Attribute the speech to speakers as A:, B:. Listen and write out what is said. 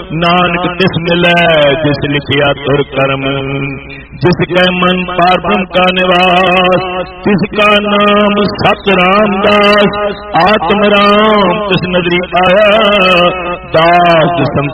A: नानक तिस मिलै जिस लिखिया तुर कर्म, जिसके मन पारब्रह्म का निवास, तिसका नाम सत रामदास। आत्म राम तिस नजरी आया, दास